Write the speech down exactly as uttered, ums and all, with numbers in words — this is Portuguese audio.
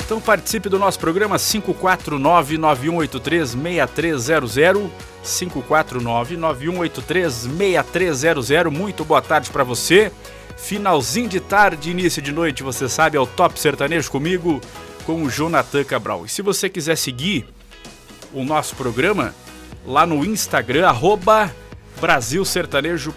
Então participe do nosso programa cinco quatro nove, nove um oito três, seis três zero zero, cinco quatro nove, nove um oito três, seis três zero zero. Muito boa tarde para você. Finalzinho de tarde, início de noite, você sabe, é o Top Sertanejo comigo, com o Jonathan Cabral. E se você quiser seguir o nosso programa lá no Instagram, arroba Brasil Sertanejo